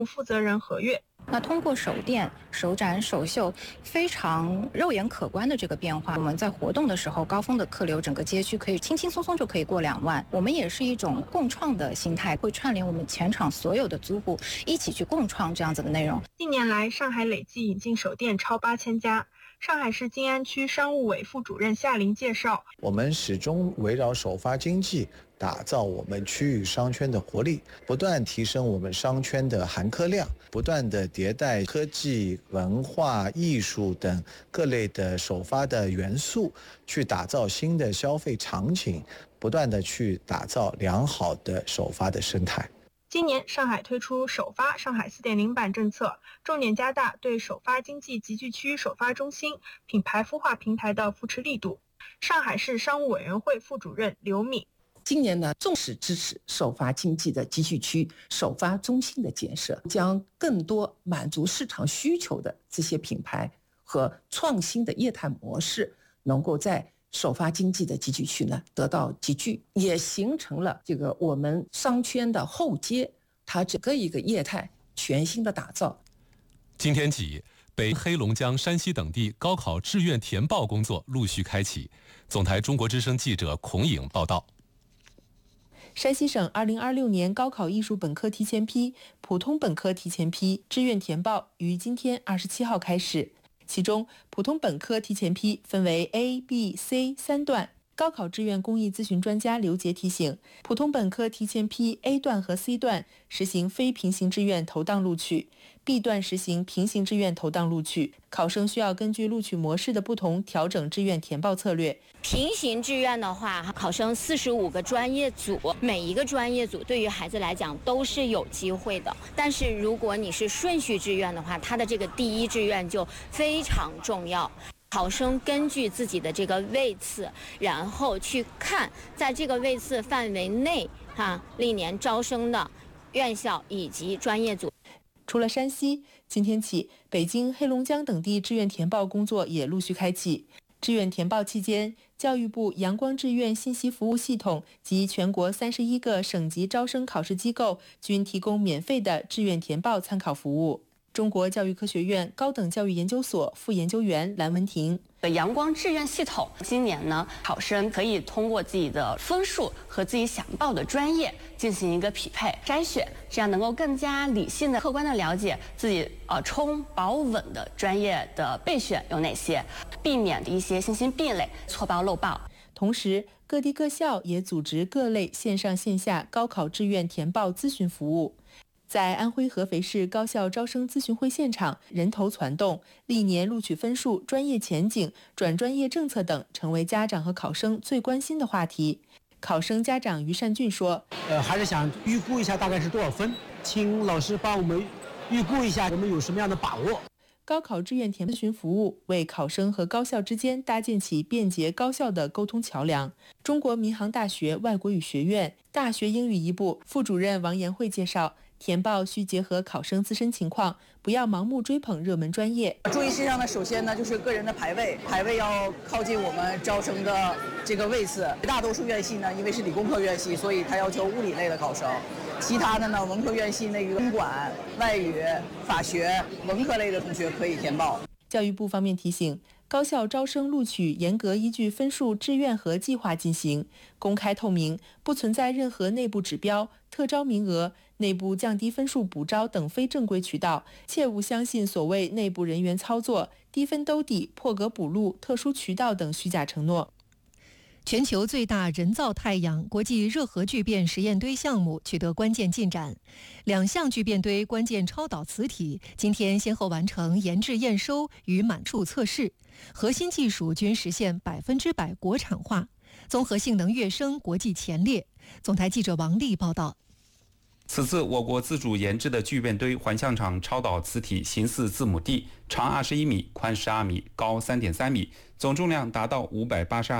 负责人何月。 那通过手电、手展、手秀非常肉眼可观的这个变化，我们在活动的时候，高峰的客流整个街区可以轻轻松松就可以过2万。我们也是一种共创的心态，会串联我们全场所有的租户一起去共创这样子的内容。 近年来，上海累计引进手店超8000家。上海市静安区商务委副主任夏林介绍， 我们始终围绕首发经济打造我们区域商圈的活力，不断提升我们商圈的含客量，不断的迭代科技、文化、艺术等各类的首发的元素，去打造新的消费场景，不断的去打造良好的首发的生态。 今年上海推出首发上海 4.0 版政策，重点加大对首发经济集聚区首发中心品牌孵化平台的扶持力度。上海市商务委员会副主任刘敏， 今年呢，重视支持首发经济的集聚区首发中心的建设，将更多满足市场需求的这些品牌和创新的业态模式能够在首发经济的集聚区呢得到集聚，也形成了这个我们商圈的后街，它整个一个业态全新的打造。 今天起，北黑龙江、山西等地高考志愿填报工作陆续开启。总台中国之声记者孔颖报道。 山西省2026年高考艺术本科提前批、普通本科提前批志愿填报于今天27号开始。其中，普通本科提前批分为 A、B、C 3段。高考志愿公益咨询专家刘杰提醒，普通本科提前批 A 段和 C 段实行非平行志愿投档录取， B 段实行平行志愿投档录取。考生需要根据录取模式的不同调整志愿填报策略。 平行志愿的话，考生45个专业组，每一个专业组对于孩子来讲都是有机会的。但是如果你是顺序志愿的话，他的这个第一志愿就非常重要。考生根据自己的这个位次，然后去看在这个位次范围内历年招生的院校以及专业组。 除了山西，今天起，北京、黑龙江等地志愿填报工作也陆续开启。志愿填报期间，教育部阳光志愿信息服务系统及全国31个省级招生考试机构均提供免费的志愿填报参考服务。中国教育科学院高等教育研究所副研究员蓝文婷， 阳光志愿系统今年呢，考生可以通过自己的分数和自己想报的专业进行一个匹配筛选，这样能够更加理性的、客观的了解自己冲保稳的专业的备选有哪些，避免一些信息壁垒、错报漏报。 同时，各地各校也组织各类线上线下高考志愿填报咨询服务。在安徽合肥市高校招生咨询会现场，人头攒动，历年录取分数、专业前景、转专业政策等成为家长和考生最关心的话题。考生家长于善俊说： 还是想预估一下大概是多少分，请老师帮我们预估一下，我们有什么样的把握。 高考志愿填咨询服务为考生和高校之间搭建起便捷高效的沟通桥梁。中国民航大学外国语学院大学英语一部副主任王延慧介绍，填报需结合考生自身情况，不要盲目追捧热门专业。 注意事项呢，首先呢就是个人的排位要靠近我们招生的这个位次。大多数院系呢，因为是理工科院系，所以它要求物理类的考生。其他的呢，文科院系那个公管、外语、法学、文科类的同学可以填报。 教育部方面提醒，高校招生录取严格依据分数志愿和计划进行，公开透明，不存在任何内部指标、特招名额、内部降低分数补招等非正规渠道，切勿相信所谓内部人员操作、低分兜底、破格补录、特殊渠道等虚假承诺。 全球最大人造太阳国际热核聚变实验堆项目取得关键进展，2项聚变堆关键超导磁体今天先后完成研制验收与满处测试，核心技术均实现100%国产化，综合性能跃升国际前列。总台记者王丽报道。 此次我国自主研制的聚变堆环象场超导磁体形似字母 D， 长21米，宽12米，高3.3米，总重量达到582吨，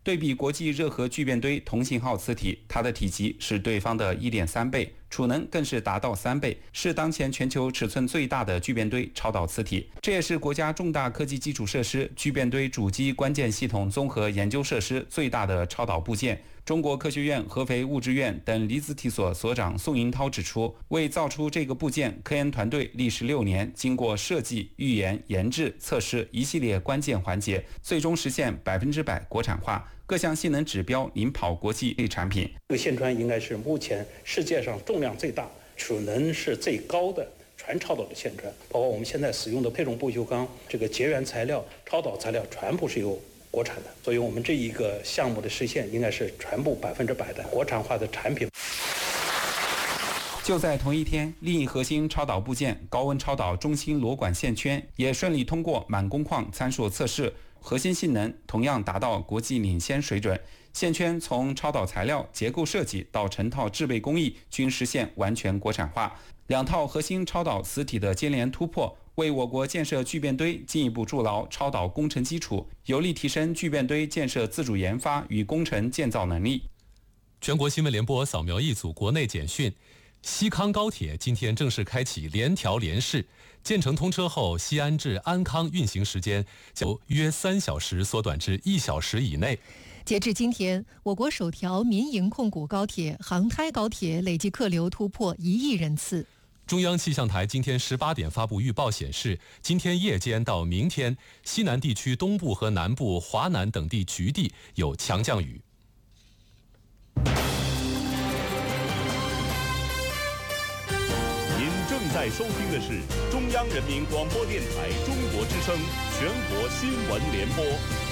对比国际热核聚变堆同型号磁体，它的体积是对方的1.3倍，储能更是达到3倍，是当前全球尺寸最大的聚变堆超导磁体。这也是国家重大科技基础设施聚变堆主机关键系统综合研究设施最大的超导部件。中国科学院合肥物质院等离子体所所长宋银涛指出，为造出这个部件，科研团队历时6年，经过设计、预研、研制、测试一系列关键环节，最终实现100%国产化，各项性能指标领跑国际产品。 这个线穿应该是目前世界上重量最大、储能是最高的全超导的线穿，包括我们现在使用的配重不锈钢，这个结缘材料、超导材料全部是由国产的，所以我们这一个项目的实现应该是全部100%的国产化的产品。 就在同一天，另一核心超导部件高温超导中芯螺管线圈也顺利通过满工况参数测试，核心性能同样达到国际领先水准。线圈从超导材料、结构设计到成套制备工艺均实现完全国产化。2套核心超导磁体的接连突破，为我国建设聚变堆进一步筑牢超导工程基础，有力提升聚变堆建设自主研发与工程建造能力。 全国新闻联播扫描一组国内简讯。西康高铁今天正式开启联调联试，建成通车后，西安至安康运行时间由约3小时缩短至1小时以内。 截至今天，我国首条民营控股高铁杭台高铁累计客流突破1亿人次。 中央气象台今天18点发布预报显示，今天夜间到明天，西南地区东部和南部、华南等地局地有强降雨。 您正在收听的是中央人民广播电台中国之声全国新闻联播。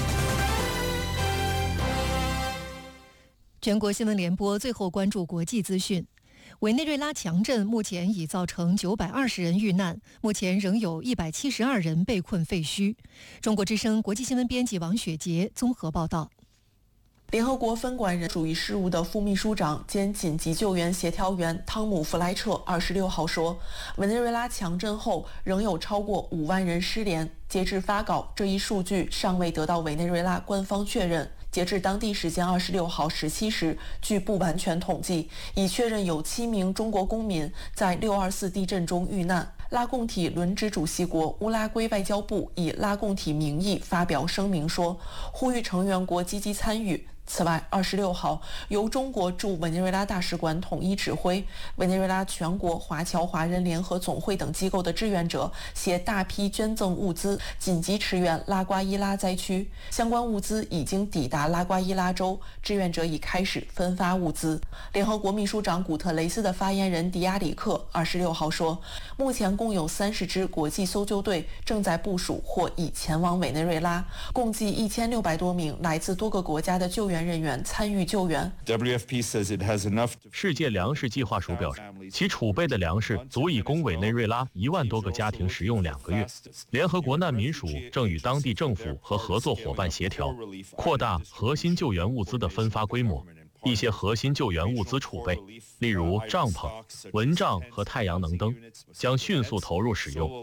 全国新闻联播最后关注国际资讯。委内瑞拉强震目前已造成920人遇难，目前仍有172人被困废墟。中国之声国际新闻编辑王雪杰综合报道。 联合国分管人主义事务的副秘书长兼紧急救援协调员汤姆·弗莱彻26号说，委内瑞拉强震后仍有超过5万人失联。截至发稿，这一数据尚未得到委内瑞拉官方确认。截至当地时间26号17时，据不完全统计，已确认有7名中国公民在624地震中遇难。拉共体轮值主席国乌拉圭外交部以拉共体名义发表声明说，呼吁成员国积极参与。此外，26号由中国驻委内瑞拉大使馆统一指挥，委内瑞拉全国华侨华人联合总会等机构的志愿者携大批捐赠物资紧急驰援拉瓜伊拉灾区，相关物资已经抵达拉瓜伊拉州，志愿者已开始分发物资。联合国秘书长古特雷斯的发言人迪亚里克26号说，目前共有30支国际搜救队正在部署或已前往委内瑞拉，共计1600多名来自多个国家的救援人员参与救援。 世界粮食计划署表示，其储备的粮食足以供委内瑞拉1万多个家庭食用2个月。联合国难民署正与当地政府和合作伙伴协调，扩大核心救援物资的分发规模。一些核心救援物资储备，例如帐篷、蚊帐和太阳能灯，将迅速投入使用。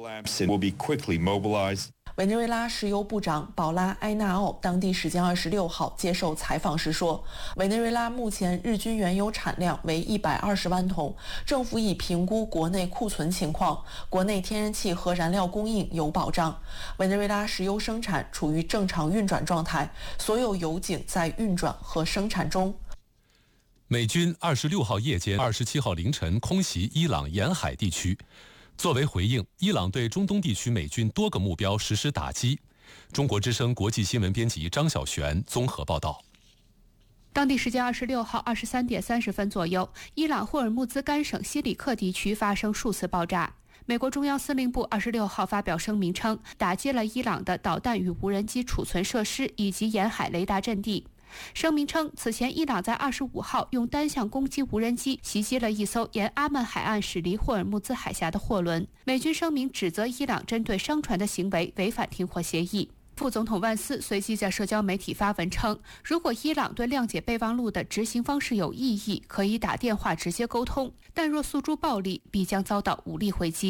委内瑞拉石油部长保拉埃纳奥当地时间26号接受采访时说，委内瑞拉目前日均原油产量为120万桶，政府已评估国内库存情况，国内天然气和燃料供应有保障。委内瑞拉石油生产处于正常运转状态，所有油井在运转和生产中。 美军26号夜间、27号凌晨空袭伊朗沿海地区。作为回应，伊朗对中东地区美军多个目标实施打击。中国之声国际新闻编辑张晓璇综合报道。 当地时间26号23点30分左右，伊朗霍尔木兹干省西里克地区发生数次爆炸。美国中央司令部26号发表声明称，打击了伊朗的导弹与无人机储存设施以及沿海雷达阵地。声明称，此前伊朗在25号用单向攻击无人机袭击了一艘沿阿曼海岸驶离霍尔木兹海峡的货轮。美军声明指责伊朗针对商船的行为违反停火协议。副总统万斯随即在社交媒体发文称，如果伊朗对谅解备忘录的执行方式有异议，可以打电话直接沟通，但若诉诸暴力，必将遭到武力回击。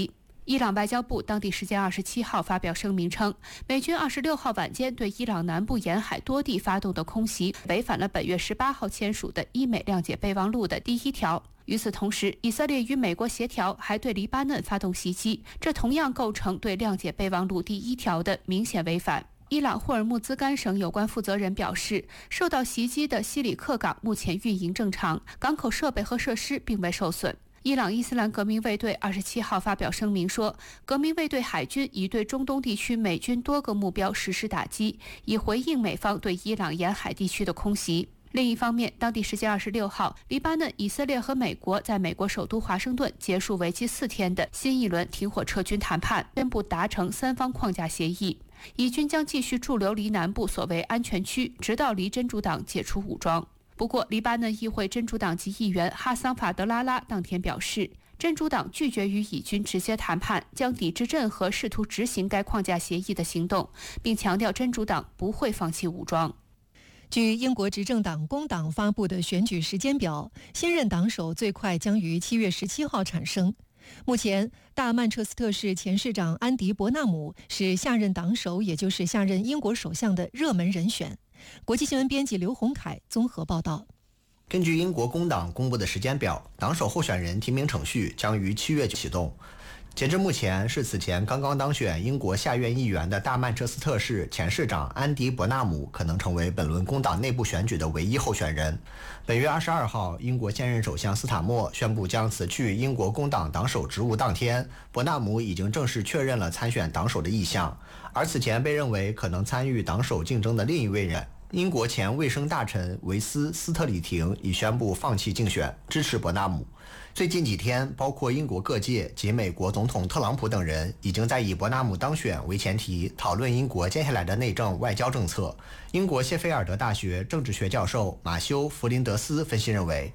伊朗外交部当地时间27号发表声明称，美军26号晚间对伊朗南部沿海多地发动的空袭，违反了本月18号签署的伊美谅解备忘录的第1条。与此同时，以色列与美国协调还对黎巴嫩发动袭击，这同样构成对谅解备忘录第1条的明显违反。伊朗霍尔木兹干省有关负责人表示，受到袭击的西里克港目前运营正常，港口设备和设施并未受损。伊朗伊斯兰革命卫队27号发表声明说，革命卫队海军已对中东地区美军多个目标实施打击，以回应美方对伊朗沿海地区的空袭。另一方面，当地时间26号，黎巴嫩、以色列和美国在美国首都华盛顿结束为期4天的新一轮停火撤军谈判，宣布达成3方框架协议。以军将继续驻留黎南部所谓安全区，直到黎真主党解除武装。不过，黎巴嫩议会真主党籍议员哈桑法德拉拉当天表示，真主党拒绝与以军直接谈判，将抵制任何试图执行该框架协议的行动，并强调真主党不会放弃武装。 据英国执政党工党发布的选举时间表，新任党首最快将于7月17号产生。目前，大曼彻斯特市前市长安迪·伯纳姆是下任党首，也就是下任英国首相的热门人选。国际新闻编辑刘洪凯综合报道。 根据英国工党公布的时间表，党首候选人提名程序将于7月启动。截至目前，是此前刚刚当选英国下院议员的大曼彻斯特市前市长安迪·伯纳姆可能成为本轮工党内部选举的唯一候选人。本月22号，英国现任首相斯塔默宣布将辞去英国工党党首职务当天，伯纳姆已经正式确认了参选党首的意向。而此前被认为可能参与党首竞争的另一位人，英国前卫生大臣维斯·斯特里廷已宣布放弃竞选，支持伯纳姆。最近几天，包括英国各界及美国总统特朗普等人，已经在以伯纳姆当选为前提讨论英国接下来的内政外交政策。英国谢菲尔德大学政治学教授马修·弗林德斯分析认为，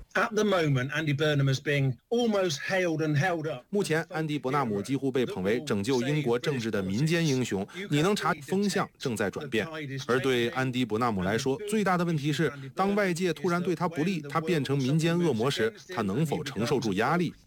目前安迪·伯纳姆几乎被捧为拯救英国政治的民间英雄。你能察风向正在转变，而对安迪·伯纳姆来说，最大的问题是，当外界突然对他不利，他变成民间恶魔时，他能否承受住压力？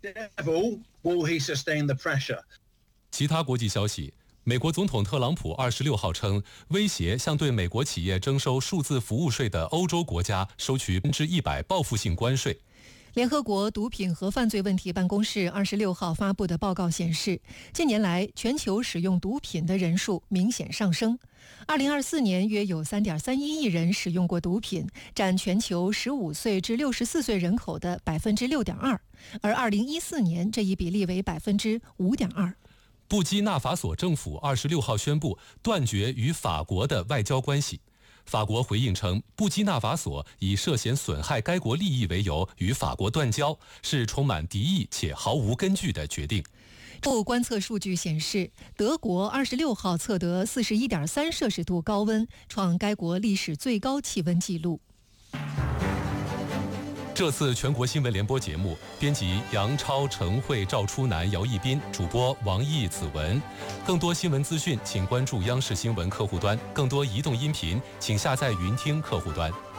其他国际消息，美国总统特朗普26号称，威胁向对美国企业征收数字服务税的欧洲国家收取100%报复性关税。 联合国毒品和犯罪问题办公室26号发布的报告显示，近年来全球使用毒品的人数明显上升。2024年约有3.31亿人使用过毒品，占全球15岁至64岁人口的6.2%，而2014年这一比例为5.2%。 布基纳法索政府26号宣布断绝与法国的外交关系。法国回应称，布基纳法索以涉嫌损害该国利益为由与法国断交，是充满敌意且毫无根据的决定。 观测数据显示，德国26号测得41.3摄氏度高温，创该国历史最高气温纪录。 这次全国新闻联播节目，编辑杨超、陈慧、赵初南、姚一斌，主播王毅、子文。更多新闻资讯，请关注央视新闻客户端；更多移动音频，请下载云听客户端。